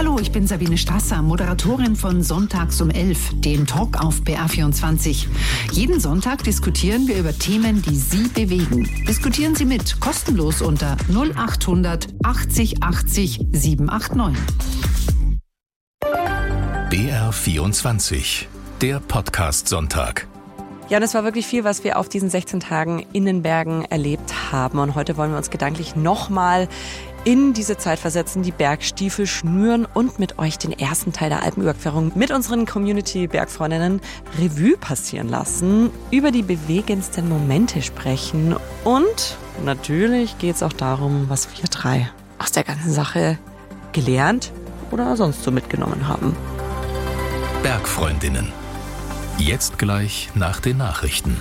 Hallo, ich bin Sabine Strasser, Moderatorin von Sonntags um 11, dem Talk auf BR24. Jeden Sonntag diskutieren wir über Themen, die Sie bewegen. Diskutieren Sie mit, kostenlos unter 0800 80 80 789. BR24, der Podcast-Sonntag. Ja, und es war wirklich viel, was wir auf diesen 16 Tagen in den Bergen erlebt haben. Und heute wollen wir uns gedanklich nochmal in diese Zeit versetzen, die Bergstiefel schnüren und mit euch den ersten Teil der Alpenüberquerung mit unseren Community-Bergfreundinnen Revue passieren lassen, über die bewegendsten Momente sprechen und natürlich geht es auch darum, was wir drei aus der ganzen Sache gelernt oder sonst so mitgenommen haben. Bergfreundinnen. Jetzt gleich nach den Nachrichten.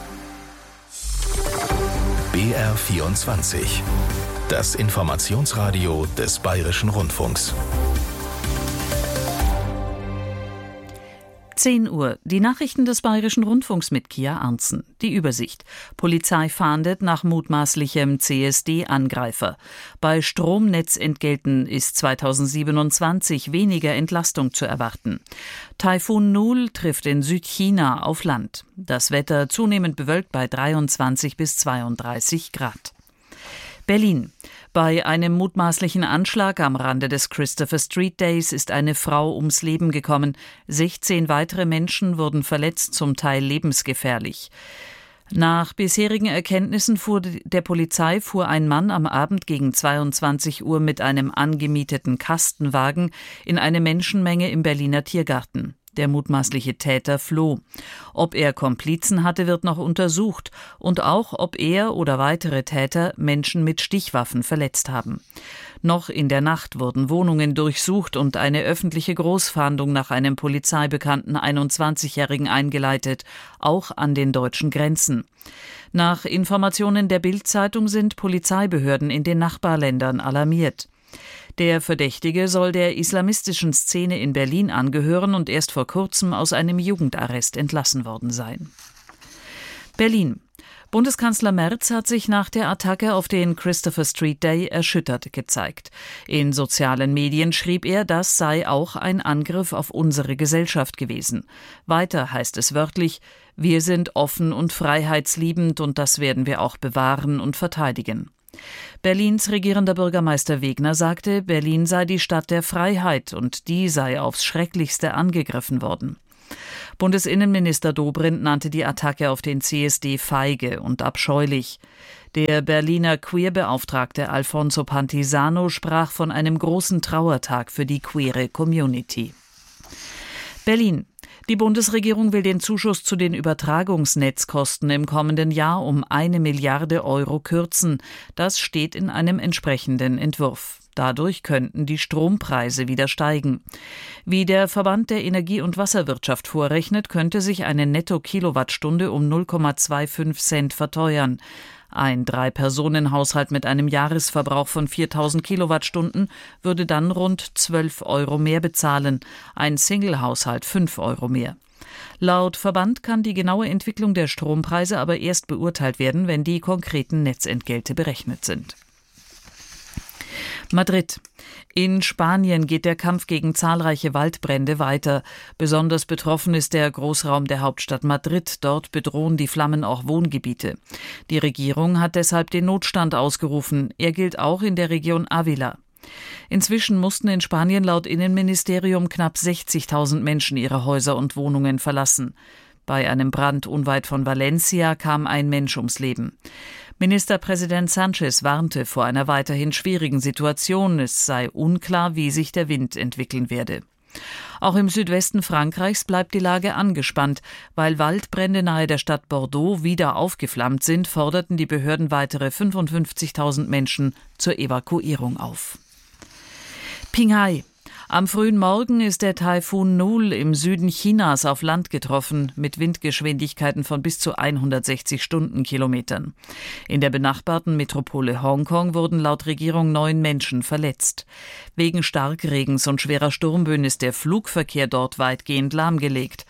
BR24. Das Informationsradio des Bayerischen Rundfunks. 10 Uhr. Die Nachrichten des Bayerischen Rundfunks mit Kia Arntzen. Die Übersicht. Polizei fahndet nach mutmaßlichem CSD-Angreifer. Bei Stromnetzentgelten ist 2027 weniger Entlastung zu erwarten. Taifun Nul trifft in Südchina auf Land. Das Wetter zunehmend bewölkt bei 23 bis 32 Grad. Berlin. Bei einem mutmaßlichen Anschlag am Rande des Christopher Street Days ist eine Frau ums Leben gekommen. 16 weitere Menschen wurden verletzt, zum Teil lebensgefährlich. Nach bisherigen Erkenntnissen der Polizei fuhr ein Mann am Abend gegen 22 Uhr mit einem angemieteten Kastenwagen in eine Menschenmenge im Berliner Tiergarten. Der mutmaßliche Täter floh. Ob er Komplizen hatte, wird noch untersucht und auch, ob er oder weitere Täter Menschen mit Stichwaffen verletzt haben. Noch in der Nacht wurden Wohnungen durchsucht und eine öffentliche Großfahndung nach einem polizeibekannten 21-Jährigen eingeleitet, auch an den deutschen Grenzen. Nach Informationen der Bild-Zeitung sind Polizeibehörden in den Nachbarländern alarmiert. Der Verdächtige soll der islamistischen Szene in Berlin angehören und erst vor kurzem aus einem Jugendarrest entlassen worden sein. Berlin. Bundeskanzler Merz hat sich nach der Attacke auf den Christopher Street Day erschüttert gezeigt. In sozialen Medien schrieb er, das sei auch ein Angriff auf unsere Gesellschaft gewesen. Weiter heißt es wörtlich, wir sind offen und freiheitsliebend und das werden wir auch bewahren und verteidigen. Berlins regierender Bürgermeister Wegner sagte, Berlin sei die Stadt der Freiheit und die sei aufs Schrecklichste angegriffen worden. Bundesinnenminister Dobrindt nannte die Attacke auf den CSD feige und abscheulich. Der Berliner Queerbeauftragte Alfonso Pantisano sprach von einem großen Trauertag für die queere Community. Berlin. Die Bundesregierung will den Zuschuss zu den Übertragungsnetzkosten im kommenden Jahr um 1 Milliarde Euro kürzen. Das steht in einem entsprechenden Entwurf. Dadurch könnten die Strompreise wieder steigen. Wie der Verband der Energie- und Wasserwirtschaft vorrechnet, könnte sich eine Netto-Kilowattstunde um 0,25 Cent verteuern. Ein 3-Personen-Haushalt mit einem Jahresverbrauch von 4.000 Kilowattstunden würde dann rund 12 Euro mehr bezahlen, ein Single-Haushalt 5 Euro mehr. Laut Verband kann die genaue Entwicklung der Strompreise aber erst beurteilt werden, wenn die konkreten Netzentgelte berechnet sind. Madrid. In Spanien geht der Kampf gegen zahlreiche Waldbrände weiter. Besonders betroffen ist der Großraum der Hauptstadt Madrid. Dort bedrohen die Flammen auch Wohngebiete. Die Regierung hat deshalb den Notstand ausgerufen. Er gilt auch in der Region Ávila. Inzwischen mussten in Spanien laut Innenministerium knapp 60.000 Menschen ihre Häuser und Wohnungen verlassen. Bei einem Brand unweit von Valencia kam ein Mensch ums Leben. Ministerpräsident Sánchez warnte vor einer weiterhin schwierigen Situation. Es sei unklar, wie sich der Wind entwickeln werde. Auch im Südwesten Frankreichs bleibt die Lage angespannt. Weil Waldbrände nahe der Stadt Bordeaux wieder aufgeflammt sind, forderten die Behörden weitere 55.000 Menschen zur Evakuierung auf. Qinghai. Am frühen Morgen ist der Taifun Nul im Süden Chinas auf Land getroffen, mit Windgeschwindigkeiten von bis zu 160 Stundenkilometern. In der benachbarten Metropole Hongkong wurden laut Regierung 9 Menschen verletzt. Wegen Starkregens und schwerer Sturmböen ist der Flugverkehr dort weitgehend lahmgelegt.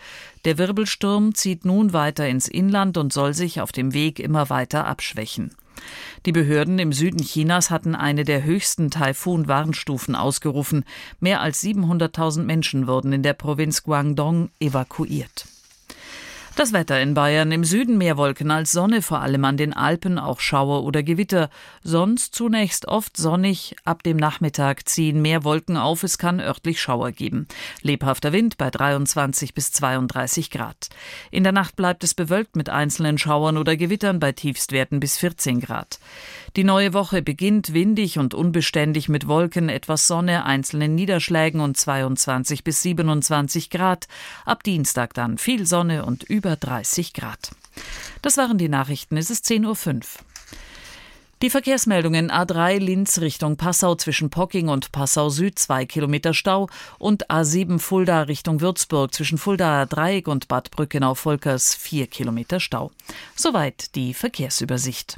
Der Wirbelsturm zieht nun weiter ins Inland und soll sich auf dem Weg immer weiter abschwächen. Die Behörden im Süden Chinas hatten eine der höchsten Taifun-Warnstufen ausgerufen. Mehr als 700.000 Menschen wurden in der Provinz Guangdong evakuiert. Das Wetter in Bayern: im Süden mehr Wolken als Sonne, vor allem an den Alpen auch Schauer oder Gewitter. Sonst zunächst oft sonnig, ab dem Nachmittag ziehen mehr Wolken auf, es kann örtlich Schauer geben. Lebhafter Wind bei 23 bis 32 Grad. In der Nacht bleibt es bewölkt mit einzelnen Schauern oder Gewittern bei Tiefstwerten bis 14 Grad. Die neue Woche beginnt windig und unbeständig mit Wolken, etwas Sonne, einzelnen Niederschlägen und 22 bis 27 Grad. Ab Dienstag dann viel Sonne und über 30 Grad. Das waren die Nachrichten, es ist 10:05 Uhr. Die Verkehrsmeldungen: A3 Linz Richtung Passau zwischen Pocking und Passau Süd 2 Kilometer Stau und A7 Fulda Richtung Würzburg zwischen Fuldaer Dreieck und Bad Brückenau-Volkers 4 Kilometer Stau. Soweit die Verkehrsübersicht.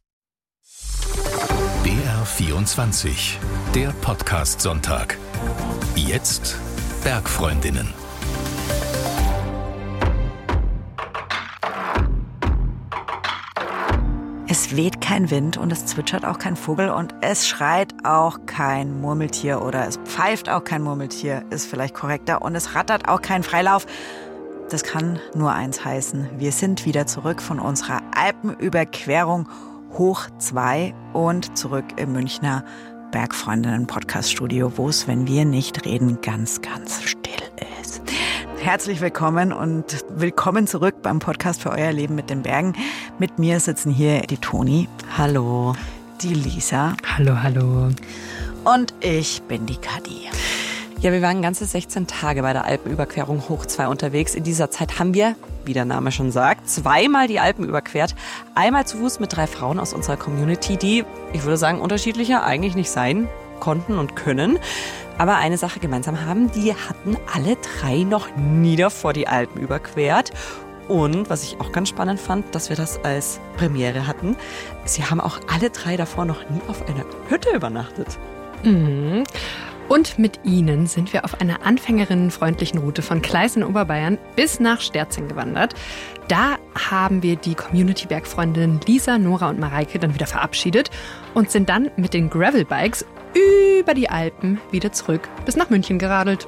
BR24, der Podcast Sonntag. Jetzt Bergfreundinnen. Es weht kein Wind und es zwitschert auch kein Vogel und es schreit auch kein Murmeltier oder es pfeift auch kein Murmeltier, ist vielleicht korrekter, und es rattert auch kein Freilauf. Das kann nur eins heißen: wir sind wieder zurück von unserer Alpenüberquerung hoch 2 und zurück im Münchner Bergfreundinnen-Podcast-Studio, wo es, wenn wir nicht reden, ganz, ganz still ist. Herzlich willkommen und willkommen zurück beim Podcast für euer Leben mit den Bergen. Mit mir sitzen hier die Toni. Hallo. Die Lisa. Hallo, hallo. Und ich bin die Kadi. Ja, wir waren ganze 16 Tage bei der Alpenüberquerung hoch 2 unterwegs. In dieser Zeit haben wir, wie der Name schon sagt, 2-mal die Alpen überquert. Einmal zu Fuß mit 3 Frauen aus unserer Community, die, ich würde sagen, unterschiedlicher eigentlich nicht sein konnten und können. Aber eine Sache gemeinsam haben: die hatten alle 3 noch nie davor die Alpen überquert. Und was ich auch ganz spannend fand, dass wir das als Premiere hatten: sie haben auch alle 3 davor noch nie auf einer Hütte übernachtet. Mhm. Und mit ihnen sind wir auf einer anfängerinnenfreundlichen Route von Kleis in Oberbayern bis nach Sterzing gewandert. Da haben wir die Community-Bergfreundinnen Lisa, Nora und Mareike dann wieder verabschiedet und sind dann mit den Gravelbikes über die Alpen wieder zurück bis nach München geradelt.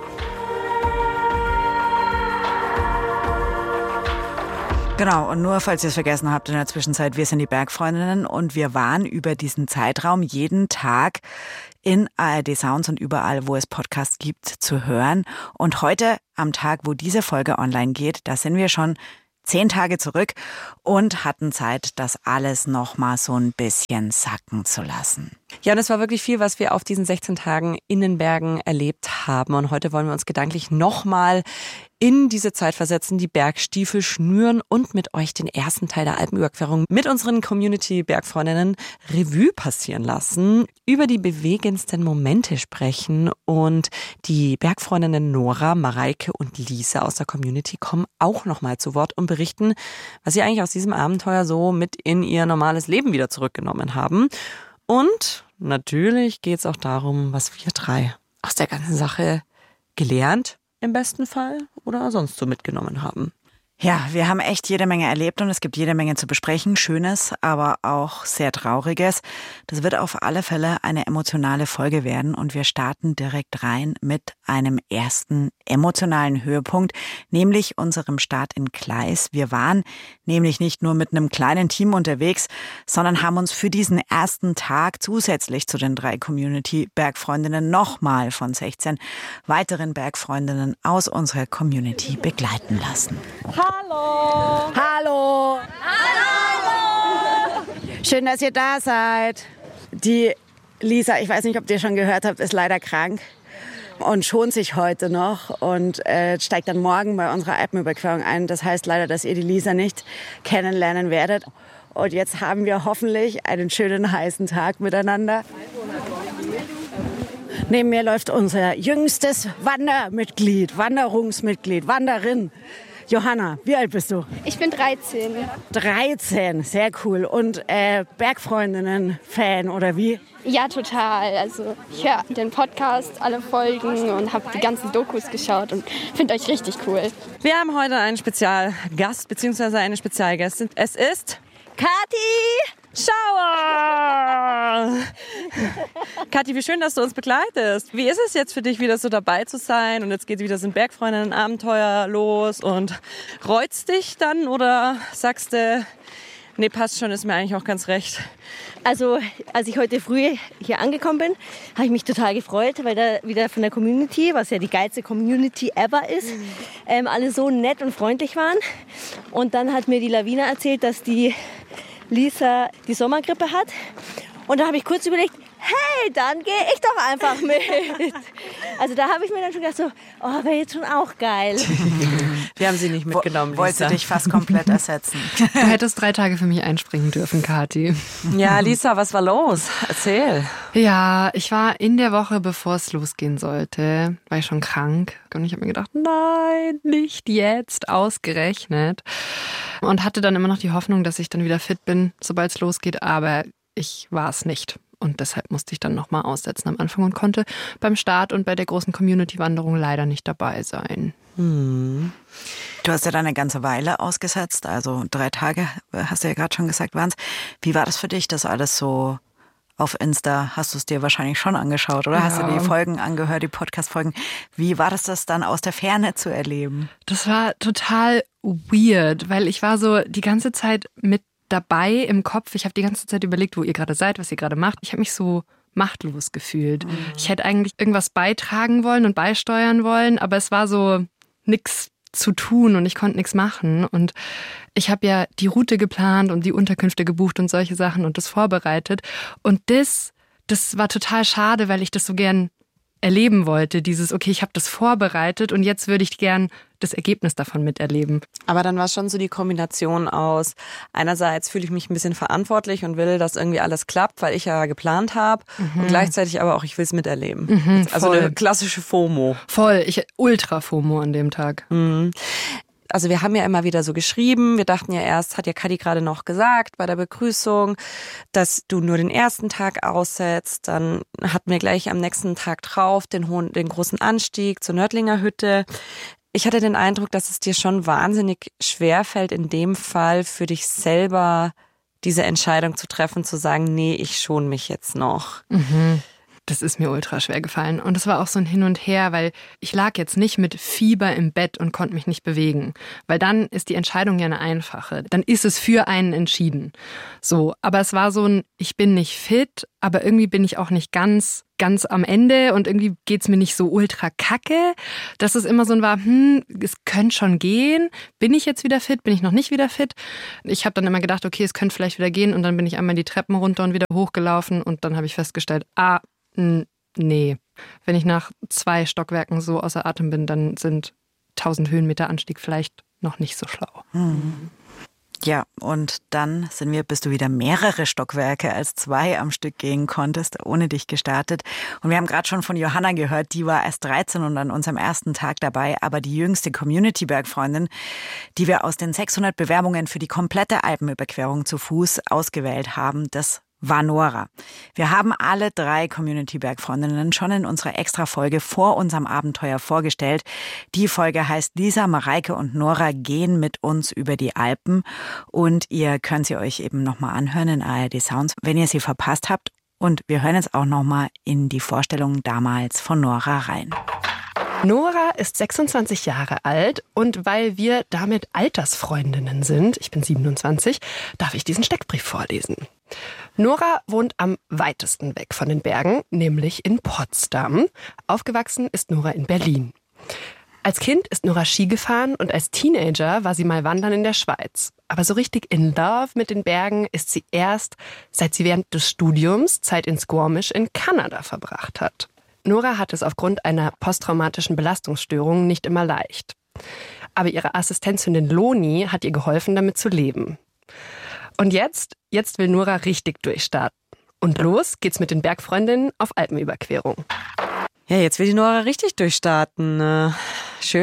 Genau, und nur falls ihr es vergessen habt in der Zwischenzeit: wir sind die Bergfreundinnen und wir waren über diesen Zeitraum jeden Tag in ARD Sounds und überall, wo es Podcasts gibt, zu hören. Und heute, am Tag, wo diese Folge online geht, da sind wir schon 10 Tage zurück und hatten Zeit, das alles nochmal so ein bisschen sacken zu lassen. Ja, und es war wirklich viel, was wir auf diesen 16 Tagen in den Bergen erlebt haben. Und heute wollen wir uns gedanklich nochmal in diese Zeit versetzen, die Bergstiefel schnüren und mit euch den ersten Teil der Alpenüberquerung mit unseren Community-Bergfreundinnen Revue passieren lassen, über die bewegendsten Momente sprechen. Und die Bergfreundinnen Nora, Mareike und Lisa aus der Community kommen auch nochmal zu Wort und berichten, was sie eigentlich aus diesem Abenteuer so mit in ihr normales Leben wieder zurückgenommen haben. Und natürlich geht es auch darum, was wir 3 aus der ganzen Sache gelernt, im besten Fall, oder sonst so mitgenommen haben. Ja, wir haben echt jede Menge erlebt und es gibt jede Menge zu besprechen. Schönes, aber auch sehr Trauriges. Das wird auf alle Fälle eine emotionale Folge werden und wir starten direkt rein mit einem ersten emotionalen Höhepunkt, nämlich unserem Start in Kleis. Wir waren nämlich nicht nur mit einem kleinen Team unterwegs, sondern haben uns für diesen ersten Tag zusätzlich zu den 3 Community-Bergfreundinnen nochmal von 16 weiteren Bergfreundinnen aus unserer Community begleiten lassen. Hallo! Hallo! Hallo! Schön, dass ihr da seid. Die Lisa, ich weiß nicht, ob ihr schon gehört habt, ist leider krank und schont sich heute noch und steigt dann morgen bei unserer Alpenüberquerung ein. Das heißt leider, dass ihr die Lisa nicht kennenlernen werdet. Und jetzt haben wir hoffentlich einen schönen, heißen Tag miteinander. Neben mir läuft unser jüngstes Wanderungsmitglied, Wanderin. Johanna, wie alt bist du? Ich bin 13. 13, sehr cool. Und Bergfreundinnen-Fan oder wie? Ja, total. Also ich höre den Podcast, alle Folgen und habe die ganzen Dokus geschaut und finde euch richtig cool. Wir haben heute einen Spezialgast bzw. eine Spezialgästin. Es ist Kathi! Schauer! Kathi, wie schön, dass du uns begleitest. Wie ist es jetzt für dich, wieder so dabei zu sein? Und jetzt geht wieder so ein Bergfreundinnen-Abenteuer los und reut's dich dann oder sagst du, nee, passt schon, ist mir eigentlich auch ganz recht? Also, als ich heute früh hier angekommen bin, habe ich mich total gefreut, weil da wieder von der Community, was ja die geilste Community ever ist, alle so nett und freundlich waren. Und dann hat mir die Lavina erzählt, dass die Lisa die Sommergrippe hat. Und da habe ich kurz überlegt, hey, dann gehe ich doch einfach mit. Also da habe ich mir dann schon gedacht, so, oh, wäre jetzt schon auch geil. Wir haben sie nicht mitgenommen, Lisa. Wollte dich fast komplett ersetzen. Du hättest 3 Tage für mich einspringen dürfen, Kathi. Ja, Lisa, was war los? Erzähl. Ja, ich war in der Woche, bevor es losgehen sollte, war ich schon krank. Und ich habe mir gedacht, nein, nicht jetzt, ausgerechnet. Und hatte dann immer noch die Hoffnung, dass ich dann wieder fit bin, sobald es losgeht. Aber ich war es nicht. Und deshalb musste ich dann nochmal aussetzen am Anfang und konnte beim Start und bei der großen Community-Wanderung leider nicht dabei sein. Du hast ja dann eine ganze Weile ausgesetzt, also 3 Tage, hast du ja gerade schon gesagt, waren es. Wie war das für dich, das alles so auf Insta? Hast du es dir wahrscheinlich schon angeschaut, oder? Ja. Hast du die Folgen angehört, die Podcast-Folgen? Wie war das dann aus der Ferne zu erleben? Das war total weird, weil ich war so die ganze Zeit mit dabei im Kopf. Ich habe die ganze Zeit überlegt, wo ihr gerade seid, was ihr gerade macht. Ich habe mich so machtlos gefühlt. Ich hätte eigentlich irgendwas beitragen wollen und beisteuern wollen, aber es war so nichts zu tun und ich konnte nichts machen. Und ich habe ja die Route geplant und die Unterkünfte gebucht und solche Sachen und das vorbereitet. Und das war total schade, weil ich das so gern erleben wollte. Dieses, okay, ich habe das vorbereitet und jetzt würde ich gern das Ergebnis davon miterleben. Aber dann war es schon so die Kombination aus, einerseits fühle ich mich ein bisschen verantwortlich und will, dass irgendwie alles klappt, weil ich ja geplant habe und gleichzeitig aber auch, ich will es miterleben. Also voll. Eine klassische FOMO. Voll, ultra FOMO an dem Tag. Also wir haben ja immer wieder so geschrieben, wir dachten ja erst, hat ja Kathi gerade noch gesagt bei der Begrüßung, dass du nur den ersten Tag aussetzt. Dann hatten wir gleich am nächsten Tag drauf den großen Anstieg zur Nördlinger Hütte. Ich hatte den Eindruck, dass es dir schon wahnsinnig schwerfällt, in dem Fall für dich selber diese Entscheidung zu treffen, zu sagen, nee, ich schon mich jetzt noch. Das ist mir ultra schwer gefallen. Und es war auch so ein Hin und Her, weil ich lag jetzt nicht mit Fieber im Bett und konnte mich nicht bewegen. Weil dann ist die Entscheidung ja eine einfache. Dann ist es für einen entschieden. So, aber es war so ein, ich bin nicht fit, aber irgendwie bin ich auch nicht ganz am Ende und irgendwie geht's mir nicht so ultra kacke, dass es immer so ein war, es könnte schon gehen. Bin ich jetzt wieder fit? Bin ich noch nicht wieder fit? Ich habe dann immer gedacht, okay, es könnte vielleicht wieder gehen und dann bin ich einmal die Treppen runter und wieder hochgelaufen und dann habe ich festgestellt, nee. Wenn ich nach 2 Stockwerken so außer Atem bin, dann sind 1000 Höhenmeter Anstieg vielleicht noch nicht so schlau. Ja, und dann bist du wieder mehrere Stockwerke als 2 am Stück gehen konntest, ohne dich gestartet. Und wir haben gerade schon von Johanna gehört, die war erst 13 und an unserem ersten Tag dabei, aber die jüngste Community-Bergfreundin, die wir aus den 600 Bewerbungen für die komplette Alpenüberquerung zu Fuß ausgewählt haben, das war Nora. Wir haben alle 3 Community-Bergfreundinnen schon in unserer Extra-Folge vor unserem Abenteuer vorgestellt. Die Folge heißt Lisa, Mareike und Nora gehen mit uns über die Alpen und ihr könnt sie euch eben nochmal anhören in ARD Sounds, wenn ihr sie verpasst habt. Und wir hören jetzt auch nochmal in die Vorstellung damals von Nora rein. Nora ist 26 Jahre alt und weil wir damit Altersfreundinnen sind, ich bin 27, darf ich diesen Steckbrief vorlesen. Nora wohnt am weitesten weg von den Bergen, nämlich in Potsdam. Aufgewachsen ist Nora in Berlin. Als Kind ist Nora Ski gefahren und als Teenager war sie mal wandern in der Schweiz. Aber so richtig in Love mit den Bergen ist sie erst, seit sie während des Studiums Zeit in Squamish in Kanada verbracht hat. Nora hat es aufgrund einer posttraumatischen Belastungsstörung nicht immer leicht. Aber ihre Assistenzhündin Loni hat ihr geholfen, damit zu leben. Und jetzt will Nora richtig durchstarten. Und los geht's mit den Bergfreundinnen auf Alpenüberquerung. Ja, jetzt will die Nora richtig durchstarten. Schön.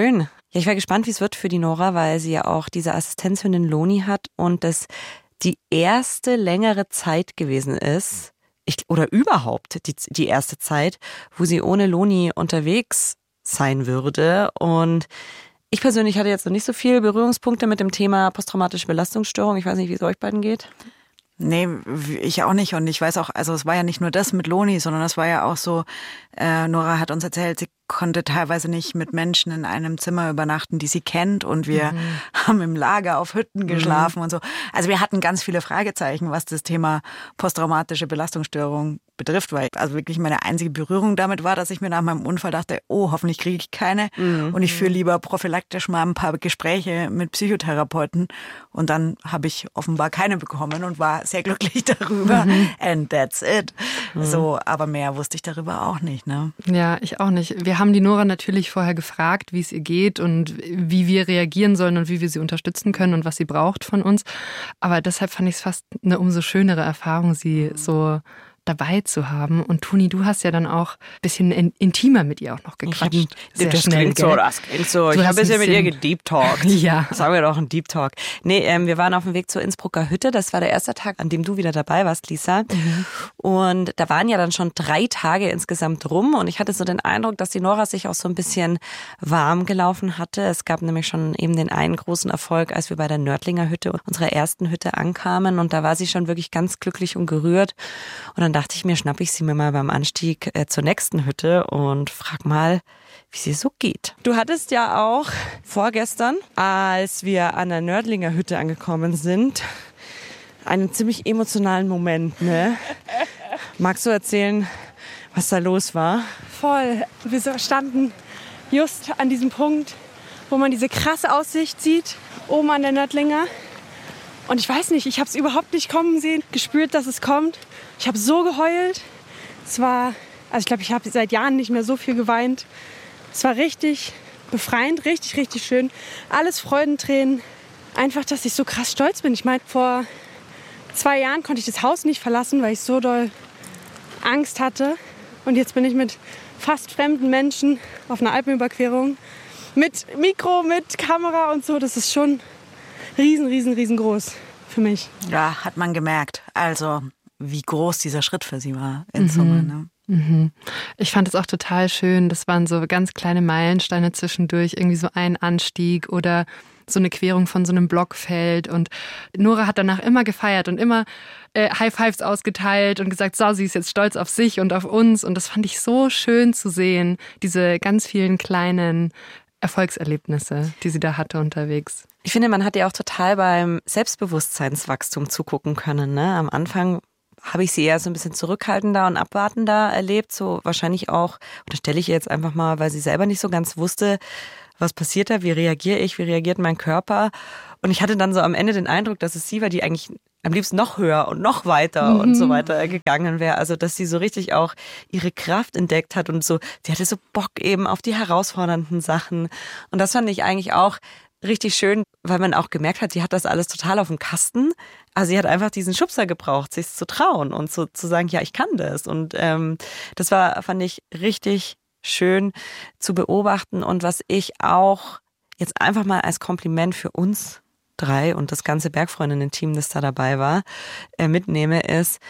Ja, ich war gespannt, wie es wird für die Nora, weil sie ja auch diese Assistenzhündin Loni hat und das die erste längere Zeit gewesen ist, oder überhaupt die erste Zeit, wo sie ohne Loni unterwegs sein würde. Und ich persönlich hatte jetzt noch nicht so viele Berührungspunkte mit dem Thema posttraumatische Belastungsstörung. Ich weiß nicht, wie es euch beiden geht. Nee, ich auch nicht. Und ich weiß auch, also es war ja nicht nur das mit Loni, sondern es war ja auch so, Nora hat uns erzählt, sie konnte teilweise nicht mit Menschen in einem Zimmer übernachten, die sie kennt. Und wir haben im Lager auf Hütten geschlafen und so. Also wir hatten ganz viele Fragezeichen, was das Thema posttraumatische Belastungsstörung betrifft, weil also wirklich meine einzige Berührung damit war, dass ich mir nach meinem Unfall dachte, oh, hoffentlich kriege ich keine und ich führe lieber prophylaktisch mal ein paar Gespräche mit Psychotherapeuten und dann habe ich offenbar keine bekommen und war sehr glücklich darüber and that's it. So, aber mehr wusste ich darüber auch nicht, ne? Ja, ich auch nicht. Wir haben die Nora natürlich vorher gefragt, wie es ihr geht und wie wir reagieren sollen und wie wir sie unterstützen können und was sie braucht von uns, aber deshalb fand ich es fast eine umso schönere Erfahrung, sie so dabei zu haben. Und Toni, du hast ja dann auch ein bisschen intimer mit ihr auch noch gequatscht. Das klingt so. Ich habe ein bisschen mit ihr gedeep-talkt. Ja. Sagen wir doch ein Deep-Talk. Nee, wir waren auf dem Weg zur Innsbrucker Hütte. Das war der erste Tag, an dem du wieder dabei warst, Lisa. Und da waren ja dann schon 3 Tage insgesamt rum. Und ich hatte so den Eindruck, dass die Nora sich auch so ein bisschen warm gelaufen hatte. Es gab nämlich schon eben den einen großen Erfolg, als wir bei der Nördlinger Hütte, unserer ersten Hütte, ankamen. Und da war sie schon wirklich ganz glücklich und gerührt. Und dann dachte ich mir, schnappe ich sie mir mal beim Anstieg zur nächsten Hütte und frag mal, wie sie so geht. Du hattest ja auch vorgestern, als wir an der Nördlinger Hütte angekommen sind, einen ziemlich emotionalen Moment, ne? Magst du erzählen, was da los war? Voll. Wir standen just an diesem Punkt, wo man diese krasse Aussicht sieht, oben an der Nördlinger. Und ich weiß nicht, ich habe es überhaupt nicht kommen sehen, gespürt, dass es kommt. Ich habe so geheult. Ich glaube, ich habe seit Jahren nicht mehr so viel geweint. Es war richtig befreiend, richtig, richtig schön. Alles Freudentränen. Einfach, dass ich so krass stolz bin. Ich meine, vor 2 Jahren konnte ich das Haus nicht verlassen, weil ich so doll Angst hatte. Und jetzt bin ich mit fast fremden Menschen auf einer Alpenüberquerung. Mit Mikro, mit Kamera und so. Das ist schon riesengroß für mich. Ja, hat man gemerkt. Also, wie groß dieser Schritt für sie war in Summe. Ne? Ich fand es auch total schön. Das waren so ganz kleine Meilensteine zwischendurch. Irgendwie so ein Anstieg oder so eine Querung von so einem Blockfeld. Und Nora hat danach immer gefeiert und immer High Fives ausgeteilt und gesagt, so, sie ist jetzt stolz auf sich und auf uns. Und das fand ich so schön zu sehen, diese ganz vielen kleinen Erfolgserlebnisse, die sie da hatte unterwegs. Ich finde, man hat ja auch total beim Selbstbewusstseinswachstum zugucken können. Ne? Am Anfang habe ich sie eher so ein bisschen zurückhaltender und abwartender erlebt. So wahrscheinlich auch, unterstelle ich ihr jetzt einfach mal, weil sie selber nicht so ganz wusste, was passiert da, wie reagiere ich, wie reagiert mein Körper. Und ich hatte dann so am Ende den Eindruck, dass es sie war, die eigentlich am liebsten noch höher und noch weiter und so weiter gegangen wäre. Also, dass sie so richtig auch ihre Kraft entdeckt hat und so, sie hatte so Bock eben auf die herausfordernden Sachen. Und das fand ich eigentlich auch richtig schön, weil man auch gemerkt hat, sie hat das alles total auf dem Kasten. Also sie hat einfach diesen Schubser gebraucht, sich zu trauen und so zu sagen, ja, ich kann das. Und das fand ich richtig schön zu beobachten. Und was ich auch jetzt einfach mal als Kompliment für uns 3 und das ganze Bergfreundinnen-Team, das da dabei war, mitnehme, ist,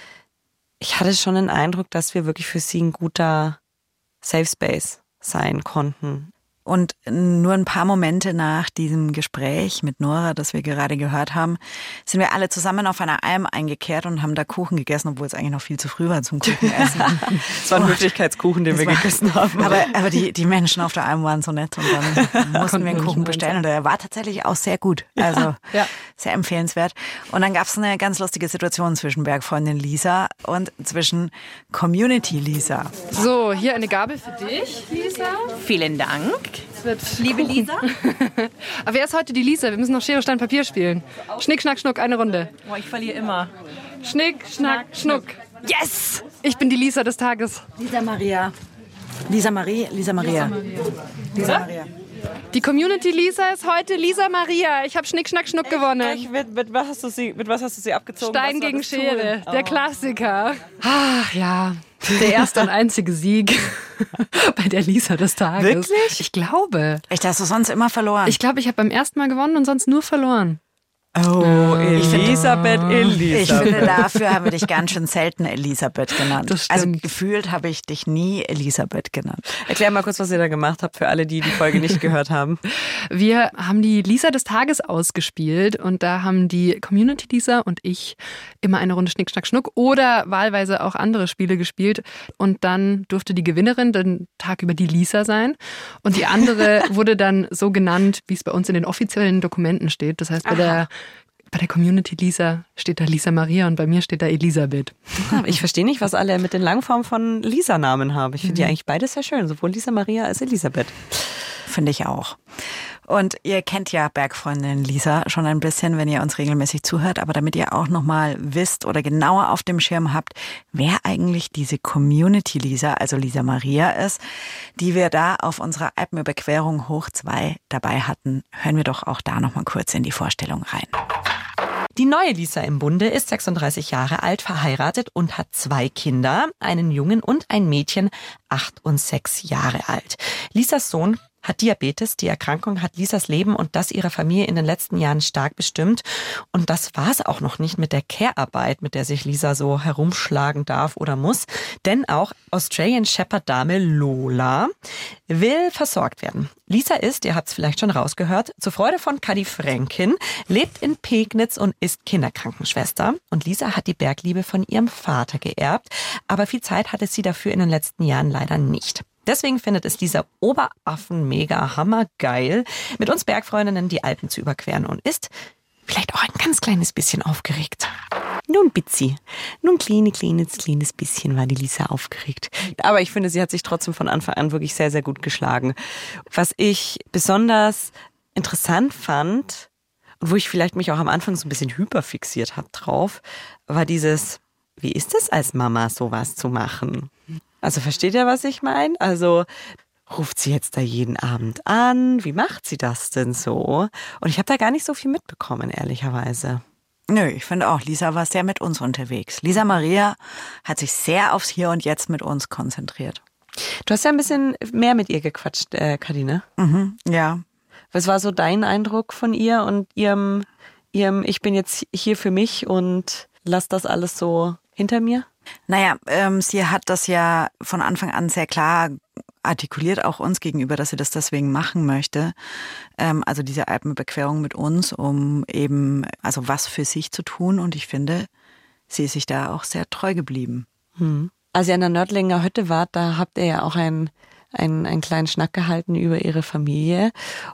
ich hatte schon den Eindruck, dass wir wirklich für sie ein guter Safe Space sein konnten. Und nur ein paar Momente nach diesem Gespräch mit Nora, das wir gerade gehört haben, sind wir alle zusammen auf einer Alm eingekehrt und haben da Kuchen gegessen, obwohl es eigentlich noch viel zu früh war zum Kuchenessen. Es war ein Höflichkeitskuchen, den wir gegessen haben. Aber die Menschen auf der Alm waren so nett und dann mussten wir einen Kuchen bestellen und der war tatsächlich auch sehr gut. Also sehr empfehlenswert. Und dann gab es eine ganz lustige Situation zwischen Bergfreundin Lisa und zwischen Community Lisa. So, hier eine Gabel für dich, Lisa. Vielen Dank. Liebe Lisa. Aber wer ist heute die Lisa? Wir müssen noch Schere, Stein, Papier spielen. Schnick, Schnack, Schnuck, eine Runde. Boah, ich verliere immer. Schnick, Schnack, Schnuck. Yes! Ich bin die Lisa des Tages. Lisa Maria. Die Community Lisa ist heute Lisa Maria. Ich habe Schnick, Schnack, Schnuck gewonnen. Mit was hast du sie abgezogen? Stein gegen Schere, der Klassiker. Ah, ja. Der erste und einzige Sieg bei der Lisa des Tages. Wirklich? Ich glaube. Echt, hast du sonst immer verloren? Ich glaube, ich habe beim ersten Mal gewonnen und sonst nur verloren. Oh, Elisabeth. Ich finde, dafür haben wir dich ganz schön selten Elisabeth genannt. Das stimmt. Also gefühlt habe ich dich nie Elisabeth genannt. Erklär mal kurz, was ihr da gemacht habt für alle, die die Folge nicht gehört haben. Wir haben die Lisa des Tages ausgespielt und da haben die Community Lisa und ich immer eine Runde Schnick, Schnack, Schnuck oder wahlweise auch andere Spiele gespielt und dann durfte die Gewinnerin den Tag über die Lisa sein und die andere wurde dann so genannt, wie es bei uns in den offiziellen Dokumenten steht. Das heißt, bei der Community Lisa steht da Lisa Maria und bei mir steht da Elisabeth. Ich verstehe nicht, was alle mit den Langformen von Lisa-Namen haben. Ich finde die eigentlich beides sehr schön, sowohl Lisa Maria als Elisabeth. Finde ich auch. Und ihr kennt ja Bergfreundin Lisa schon ein bisschen, wenn ihr uns regelmäßig zuhört. Aber damit ihr auch nochmal wisst oder genauer auf dem Schirm habt, wer eigentlich diese Community Lisa, also Lisa Maria ist, die wir da auf unserer Alpenüberquerung hoch 2 dabei hatten, hören wir doch auch da nochmal kurz in die Vorstellung rein. Die neue Lisa im Bunde ist 36 Jahre alt, verheiratet und hat 2 Kinder, einen Jungen und ein Mädchen, 8 und 6 Jahre alt. Lisas Sohn hat Diabetes. Die Erkrankung hat Lisas Leben und das ihrer Familie in den letzten Jahren stark bestimmt. Und das war es auch noch nicht mit der Care-Arbeit, mit der sich Lisa so herumschlagen darf oder muss. Denn auch Australian Shepherd-Dame Lola will versorgt werden. Lisa ist, ihr habt es vielleicht schon rausgehört, zur Freude von Kadi Fränkin, lebt in Pegnitz und ist Kinderkrankenschwester. Und Lisa hat die Bergliebe von ihrem Vater geerbt. Aber viel Zeit hatte sie dafür in den letzten Jahren leider nicht. Deswegen findet es Lisa Oberaffen mega hammergeil, mit uns Bergfreundinnen die Alpen zu überqueren und ist vielleicht auch ein ganz kleines bisschen aufgeregt. Nur ein Bitzi. Nur ein kleines bisschen war die Lisa aufgeregt. Aber ich finde, sie hat sich trotzdem von Anfang an wirklich sehr, sehr gut geschlagen. Was ich besonders interessant fand und wo ich vielleicht mich auch am Anfang so ein bisschen hyperfixiert habe drauf, war dieses, wie ist es als Mama, sowas zu machen? Also versteht ihr, was ich meine? Also ruft sie jetzt da jeden Abend an? Wie macht sie das denn so? Und ich habe da gar nicht so viel mitbekommen, ehrlicherweise. Nö, ich finde auch, Lisa war sehr mit uns unterwegs. Lisa Maria hat sich sehr aufs Hier und Jetzt mit uns konzentriert. Du hast ja ein bisschen mehr mit ihr gequatscht, Kadine. Ja. Was war so dein Eindruck von ihr und ihrem ich bin jetzt hier für mich und lass das alles so hinter mir? Naja, sie hat das ja von Anfang an sehr klar artikuliert, auch uns gegenüber, dass sie das deswegen machen möchte. Also diese Alpenüberquerung mit uns, um eben also was für sich zu tun. Und ich finde, sie ist sich da auch sehr treu geblieben. Als ihr an der Nördlinger Hütte wart, da habt ihr ja auch einen kleinen Schnack gehalten über ihre Familie.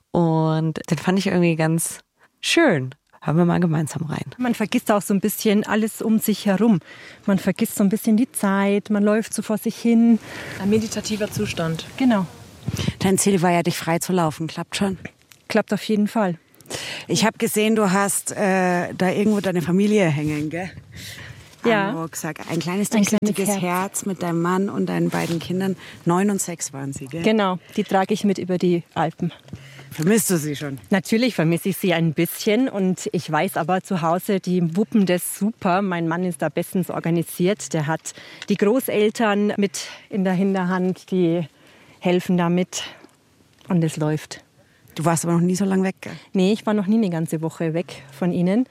Und den fand ich irgendwie ganz schön. Hören wir mal gemeinsam rein. Man vergisst auch so ein bisschen alles um sich herum. Man vergisst so ein bisschen die Zeit, man läuft so vor sich hin. Ein meditativer Zustand. Genau. Dein Ziel war ja, dich frei zu laufen. Klappt schon? Klappt auf jeden Fall. Ich habe gesehen, du hast da irgendwo deine Familie hängen, gell? Ja. Am Rucksack. Ein kleines durchsichtiges Herz mit deinem Mann und deinen beiden Kindern. 9 und 6 waren sie, gell? Genau, die trage ich mit über die Alpen. Vermisst du sie schon? Natürlich vermisse ich sie ein bisschen und ich weiß aber zu Hause, die wuppen das super. Mein Mann ist da bestens organisiert. Der hat die Großeltern mit in der Hinterhand, die helfen da mit und es läuft. Du warst aber noch nie so lange weg, gell? Nee, ich war noch nie eine ganze Woche weg von ihnen.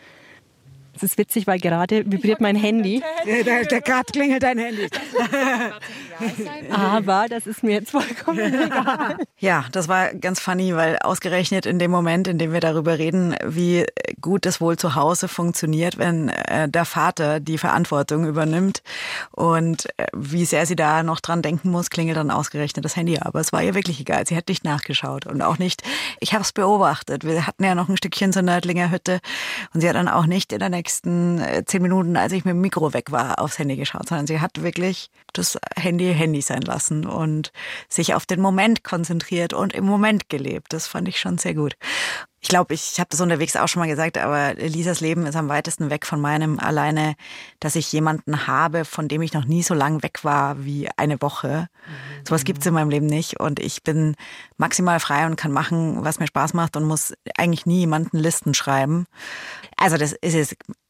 Es ist witzig, weil gerade vibriert mein Handy. Gerade klingelt dein Handy. Aber das ist mir jetzt vollkommen egal. Ja, das war ganz funny, weil ausgerechnet in dem Moment, in dem wir darüber reden, wie gut es wohl zu Hause funktioniert, wenn der Vater die Verantwortung übernimmt und wie sehr sie da noch dran denken muss, klingelt dann ausgerechnet das Handy. Aber es war ihr wirklich egal. Sie hat nicht nachgeschaut und auch nicht, ich habe es beobachtet. Wir hatten ja noch ein Stückchen zur Nördlinger Hütte und sie hat dann auch nicht in der nächsten 10 Minuten, als ich mit dem Mikro weg war, aufs Handy geschaut, sondern sie hat wirklich das Handy sein lassen und sich auf den Moment konzentriert und im Moment gelebt. Das fand ich schon sehr gut. Ich glaube, ich habe das unterwegs auch schon mal gesagt, aber Lisas Leben ist am weitesten weg von meinem, alleine, dass ich jemanden habe, von dem ich noch nie so lang weg war wie eine Woche. Sowas gibt's in meinem Leben nicht und ich bin maximal frei und kann machen, was mir Spaß macht und muss eigentlich nie jemanden Listen schreiben. Also das ist jetzt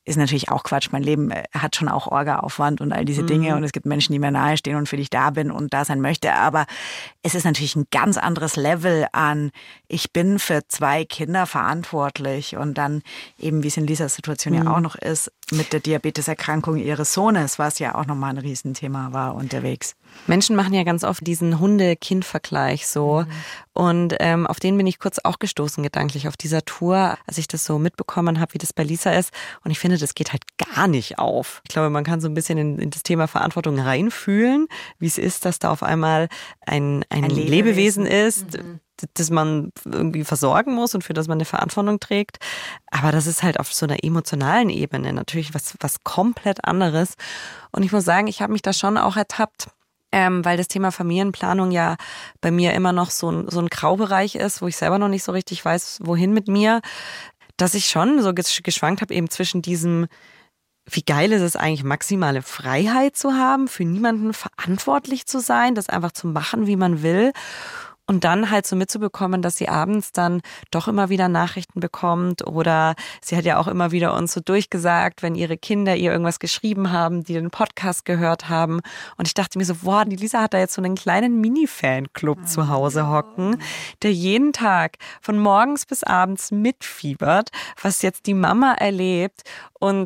ist natürlich auch Quatsch. Mein Leben hat schon auch Orga-Aufwand und all diese Dinge und es gibt Menschen, die mir nahestehen und für die ich da bin und da sein möchte. Aber es ist natürlich ein ganz anderes Level an, ich bin für 2 Kinder verantwortlich und dann eben, wie es in Lisas Situation ja auch noch ist, mit der Diabeteserkrankung ihres Sohnes, was ja auch nochmal ein Riesenthema war unterwegs. Menschen machen ja ganz oft diesen Hunde-Kind-Vergleich so und auf den bin ich kurz auch gestoßen gedanklich auf dieser Tour, als ich das so mitbekommen habe, wie das bei Lisa ist und ich finde, das geht halt gar nicht auf. Ich glaube, man kann so ein bisschen in das Thema Verantwortung reinfühlen, wie es ist, dass da auf einmal ein Lebewesen ist, das man irgendwie versorgen muss und für das man eine Verantwortung trägt. Aber das ist halt auf so einer emotionalen Ebene natürlich was komplett anderes. Und ich muss sagen, ich habe mich da schon auch ertappt, weil das Thema Familienplanung ja bei mir immer noch so ein Graubereich ist, wo ich selber noch nicht so richtig weiß, wohin mit mir, dass ich schon so geschwankt habe eben zwischen diesem, wie geil ist es eigentlich, maximale Freiheit zu haben, für niemanden verantwortlich zu sein, das einfach zu machen, wie man will. Und dann halt so mitzubekommen, dass sie abends dann doch immer wieder Nachrichten bekommt oder sie hat ja auch immer wieder uns so durchgesagt, wenn ihre Kinder ihr irgendwas geschrieben haben, die den Podcast gehört haben. Und ich dachte mir so, boah, die Lisa hat da jetzt so einen kleinen Mini-Fanclub zu Hause hocken, der jeden Tag von morgens bis abends mitfiebert, was jetzt die Mama erlebt. Und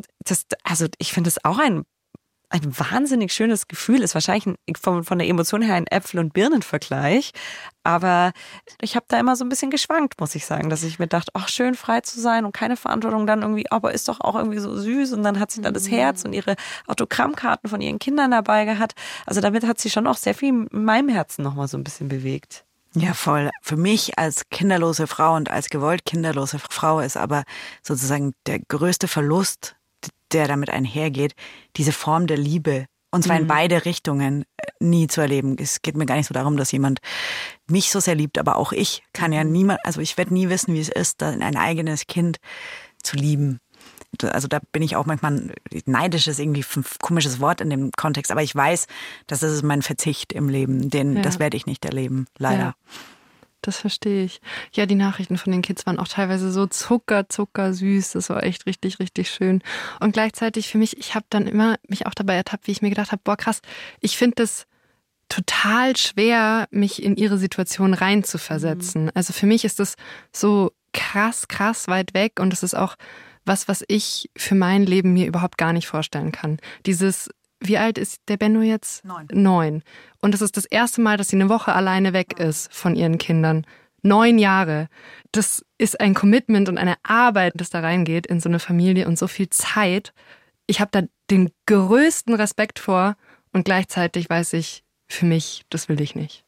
ich finde das auch ein wahnsinnig schönes Gefühl, ist wahrscheinlich von der Emotion her ein Äpfel- und Birnenvergleich, aber ich habe da immer so ein bisschen geschwankt, muss ich sagen, dass ich mir dachte, ach, schön frei zu sein und keine Verantwortung dann irgendwie, aber ist doch auch irgendwie so süß und dann hat sie da das Herz und ihre Autogrammkarten von ihren Kindern dabei gehabt, also damit hat sie schon auch sehr viel in meinem Herzen nochmal so ein bisschen bewegt. Ja, voll. Für mich als kinderlose Frau und als gewollt kinderlose Frau ist aber sozusagen der größte Verlust, der damit einhergeht, diese Form der Liebe, und zwar in beide Richtungen, nie zu erleben. Es geht mir gar nicht so darum, dass jemand mich so sehr liebt, aber auch ich kann ja niemand, also ich werde nie wissen, wie es ist, ein eigenes Kind zu lieben. Also da bin ich auch manchmal, neidisch ist irgendwie ein komisches Wort in dem Kontext, aber ich weiß, das ist mein Verzicht im Leben, das werde ich nicht erleben, leider. Ja. Das verstehe ich. Ja, die Nachrichten von den Kids waren auch teilweise so zuckersüß. Das war echt richtig, richtig schön. Und gleichzeitig für mich, ich habe dann immer mich auch dabei ertappt, wie ich mir gedacht habe, boah krass, ich finde das total schwer, mich in ihre Situation reinzuversetzen. Also für mich ist das so krass weit weg und es ist auch was ich für mein Leben mir überhaupt gar nicht vorstellen kann. Wie alt ist der Benno jetzt? 9. Und das ist das erste Mal, dass sie eine Woche alleine weg ist von ihren Kindern. 9 Jahre. Das ist ein Commitment und eine Arbeit, das da reingeht in so eine Familie und so viel Zeit. Ich habe da den größten Respekt vor und gleichzeitig weiß ich, für mich, das will ich nicht.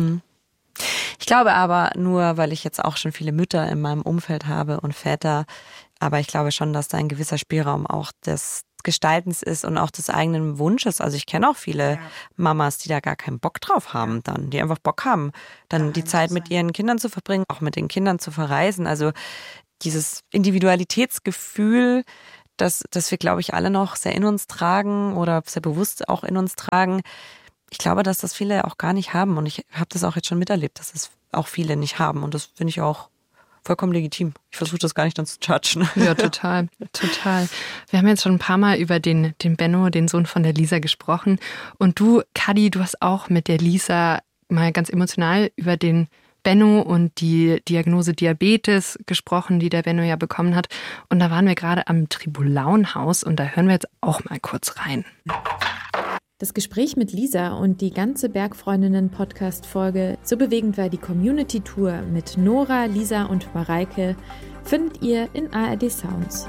Ich glaube aber nur, weil ich jetzt auch schon viele Mütter in meinem Umfeld habe und Väter, aber ich glaube schon, dass da ein gewisser Spielraum auch des Gestaltens ist und auch des eigenen Wunsches. Also ich kenne auch viele Mamas, die da gar keinen Bock drauf haben dann, die einfach Bock haben, dann die Zeit mit ihren Kindern zu verbringen, auch mit den Kindern zu verreisen. Also dieses Individualitätsgefühl, das wir, glaube ich, alle noch sehr in uns tragen oder sehr bewusst auch in uns tragen. Ich glaube, dass das viele auch gar nicht haben und ich habe das auch jetzt schon miterlebt, dass es auch viele nicht haben und das finde ich auch vollkommen legitim. Ich versuche das gar nicht dann zu judgen. Ja, total. Wir haben jetzt schon ein paar Mal über den Benno, den Sohn von der Lisa, gesprochen. Und du, Kadi, du hast auch mit der Lisa mal ganz emotional über den Benno und die Diagnose Diabetes gesprochen, die der Benno ja bekommen hat. Und da waren wir gerade am Tribulauenhaus und da hören wir jetzt auch mal kurz rein. Das Gespräch mit Lisa und die ganze Bergfreundinnen-Podcast-Folge, so bewegend war die Community-Tour mit Nora, Lisa und Mareike, findet ihr in ARD Sounds.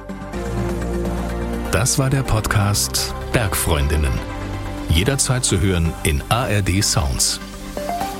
Das war der Podcast Bergfreundinnen. Jederzeit zu hören in ARD Sounds.